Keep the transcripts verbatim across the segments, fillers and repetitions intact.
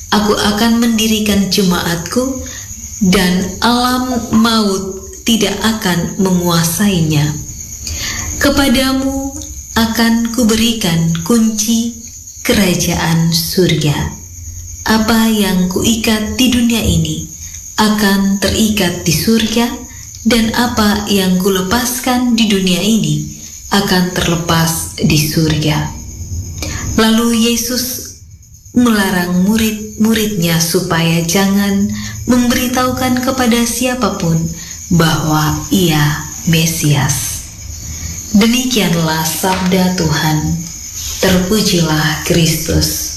Aku akan mendirikan jemaatku, dan alam maut tidak akan menguasainya. Kepadamu akan kuberikan kunci kerajaan surga. Apa yang kuikat di dunia ini akan terikat di surga, dan apa yang kulepaskan di dunia ini akan terlepas di surga. Lalu Yesus melarang murid-muridnya supaya jangan memberitahukan kepada siapapun bahwa ia Mesias. Demikianlah sabda Tuhan. Terpujilah Kristus.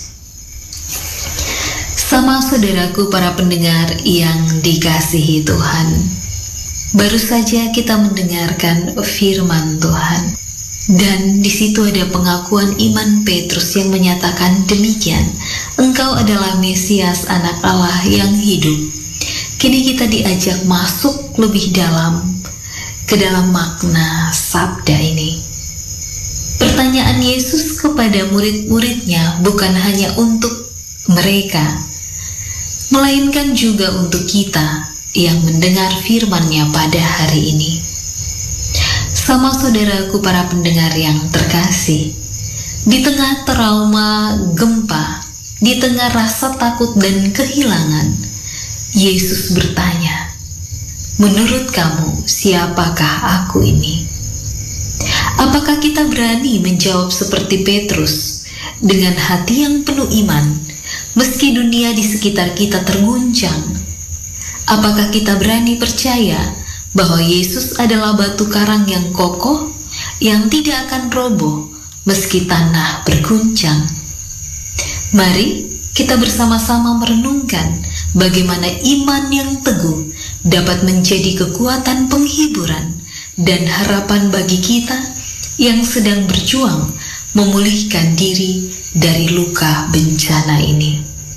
Sama saudaraku para pendengar yang dikasihi Tuhan, baru saja kita mendengarkan firman Tuhan. Dan di situ ada pengakuan iman Petrus yang menyatakan demikian, engkau adalah Mesias, anak Allah yang hidup. Kini kita diajak masuk lebih dalam ke dalam makna sabda ini. Pertanyaan Yesus kepada murid-muridnya bukan hanya untuk mereka, melainkan juga untuk kita yang mendengar firman-Nya pada hari ini. Sama saudaraku para pendengar yang terkasih, di tengah trauma gempa, di tengah rasa takut dan kehilangan, Yesus bertanya, menurut kamu siapakah aku ini? Apakah kita berani menjawab seperti Petrus dengan hati yang penuh iman, meski dunia di sekitar kita terguncang? Apakah kita berani percaya bahwa Yesus adalah batu karang yang kokoh, yang tidak akan roboh meski tanah berguncang? Mari kita bersama-sama merenungkan bagaimana iman yang teguh dapat menjadi kekuatan penghiburan dan harapan bagi kita yang sedang berjuang memulihkan diri dari luka bencana ini.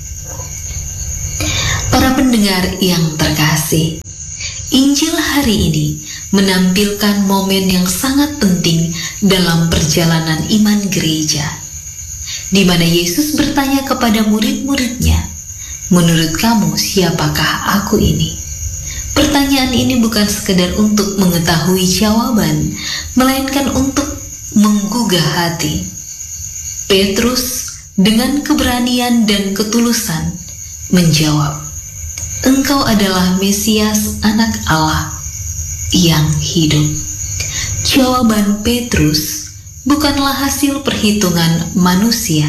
Para pendengar yang terkasih, Injil hari ini menampilkan momen yang sangat penting dalam perjalanan iman gereja, di mana Yesus bertanya kepada murid-muridnya, menurut kamu siapakah aku ini? Pertanyaan ini bukan sekedar untuk mengetahui jawaban, melainkan untuk menggugah hati. Petrus dengan keberanian dan ketulusan menjawab, engkau adalah Mesias, anak Allah yang hidup. Jawaban Petrus bukanlah hasil perhitungan manusia,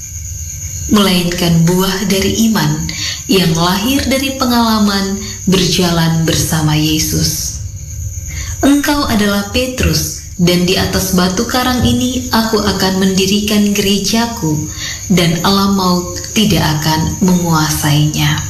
melainkan buah dari iman yang lahir dari pengalaman berjalan bersama Yesus. Engkau adalah Petrus, dan di atas batu karang ini aku akan mendirikan gerejaku, dan alam maut tidak akan menguasainya.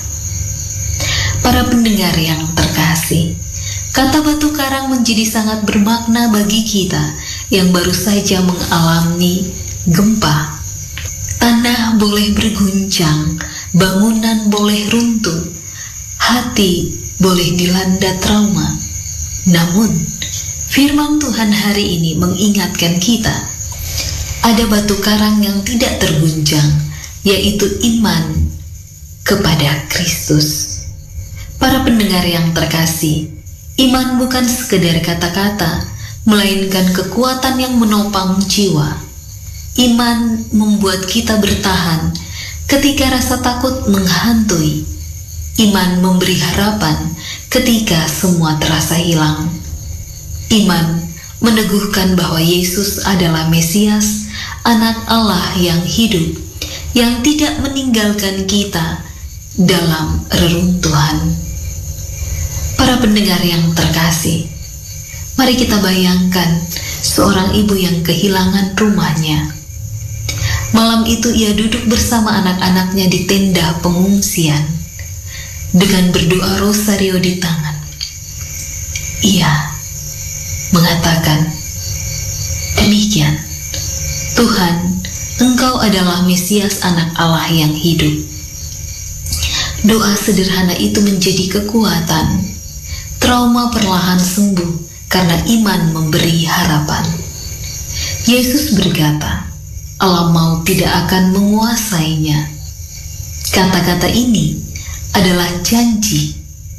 Para pendengar yang terkasih, kata batu karang menjadi sangat bermakna bagi kita yang baru saja mengalami gempa. Tanah boleh berguncang, bangunan boleh runtuh, hati boleh dilanda trauma. Namun, firman Tuhan hari ini mengingatkan kita, ada batu karang yang tidak terguncang, yaitu iman kepada Kristus. Para pendengar yang terkasih, iman bukan sekedar kata-kata, melainkan kekuatan yang menopang jiwa. Iman membuat kita bertahan ketika rasa takut menghantui. Iman memberi harapan ketika semua terasa hilang. Iman meneguhkan bahwa Yesus adalah Mesias, anak Allah yang hidup, yang tidak meninggalkan kita dalam reruntuhan. Para pendengar yang terkasih, mari kita bayangkan seorang ibu yang kehilangan rumahnya. Malam itu ia duduk bersama anak-anaknya di tenda pengungsian dengan berdoa rosario di tangan. Ia mengatakan, demikian, Tuhan, Engkau adalah Mesias, anak Allah yang hidup. Doa sederhana itu menjadi kekuatan. Trauma perlahan sembuh karena iman memberi harapan. Yesus berkata, alam maut tidak akan menguasainya. Kata-kata ini adalah janji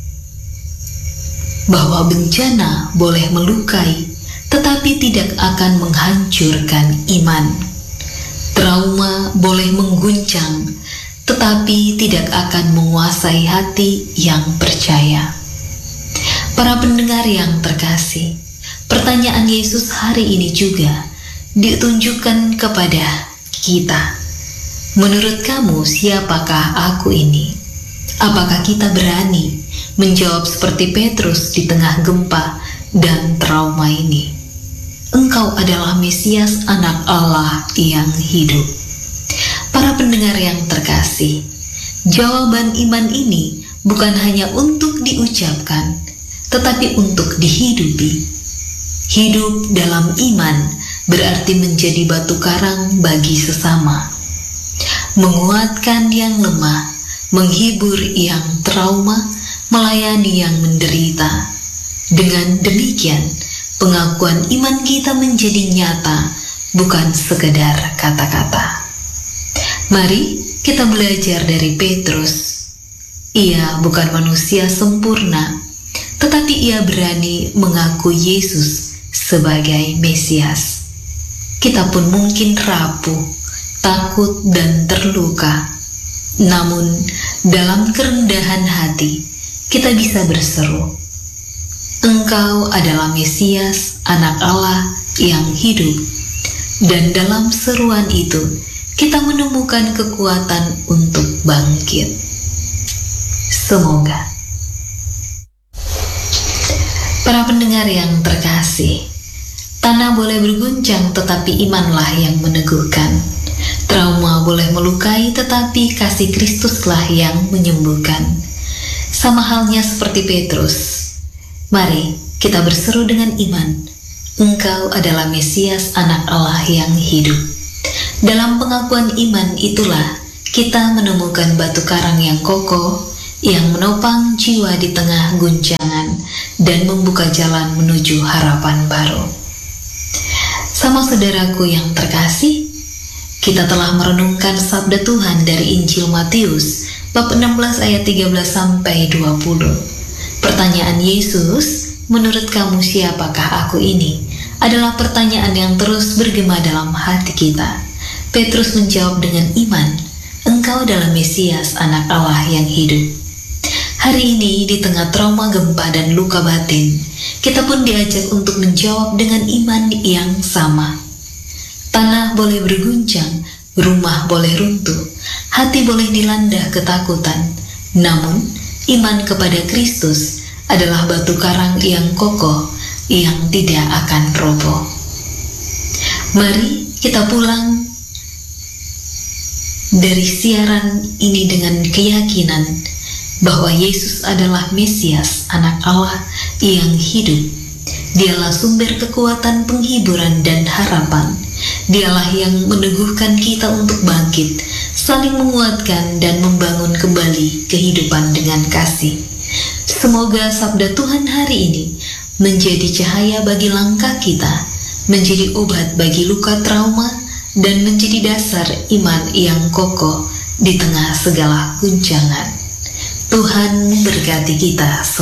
bahwa bencana boleh melukai, tetapi tidak akan menghancurkan iman. Trauma boleh mengguncang, tetapi tidak akan menguasai hati yang percaya. Para pendengar yang terkasih, pertanyaan Yesus hari ini juga ditunjukkan kepada kita. Menurut kamu, siapakah aku ini? Apakah kita berani menjawab seperti Petrus di tengah gempa dan trauma ini? Engkau adalah Mesias, Anak Allah yang hidup. Para pendengar yang terkasih, jawaban iman ini bukan hanya untuk diucapkan, tetapi untuk dihidupi. Hidup dalam iman berarti menjadi batu karang bagi sesama, menguatkan yang lemah, menghibur yang trauma, melayani yang menderita. Dengan demikian, pengakuan iman kita menjadi nyata, bukan sekedar kata-kata. Mari kita belajar dari Petrus. Ia bukan manusia sempurna, tetapi ia berani mengaku Yesus sebagai Mesias. Kita pun mungkin rapuh, takut, dan terluka. Namun, dalam kerendahan hati, kita bisa berseru, Engkau adalah Mesias, Anak Allah yang hidup. Dan dalam seruan itu, kita menemukan kekuatan untuk bangkit. Semoga. Para pendengar yang terkasih, tanah boleh berguncang, tetapi imanlah yang meneguhkan. Trauma boleh melukai, tetapi kasih Kristuslah yang menyembuhkan. Sama halnya seperti Petrus. Mari kita berseru dengan iman, Engkau adalah Mesias, Anak Allah yang hidup. Dalam pengakuan iman itulah kita menemukan batu karang yang kokoh, yang menopang jiwa di tengah guncangan dan membuka jalan menuju harapan baru. Sama saudaraku yang terkasih, kita telah merenungkan sabda Tuhan dari Injil Matius bab enam belas ayat tiga belas sampai dua puluh. Pertanyaan Yesus, menurut kamu siapakah aku ini? Adalah pertanyaan yang terus bergema dalam hati kita. Petrus menjawab dengan iman, Engkau adalah Mesias, Anak Allah yang hidup. Hari ini di tengah trauma gempa dan luka batin, kita pun diajak untuk menjawab dengan iman yang sama. Tanah boleh berguncang, rumah boleh runtuh, hati boleh dilanda ketakutan. Namun, iman kepada Kristus adalah batu karang yang kokoh, yang tidak akan roboh. Mari kita pulang dari siaran ini dengan keyakinan bahwa Yesus adalah Mesias, Anak Allah yang hidup. Dialah sumber kekuatan, penghiburan, dan harapan. Dialah yang meneguhkan kita untuk bangkit, saling menguatkan dan membangun kembali kehidupan dengan kasih. Semoga sabda Tuhan hari ini menjadi cahaya bagi langkah kita, menjadi obat bagi luka trauma, dan menjadi dasar iman yang kokoh di tengah segala guncangan. Tuhan memberkati kita semua.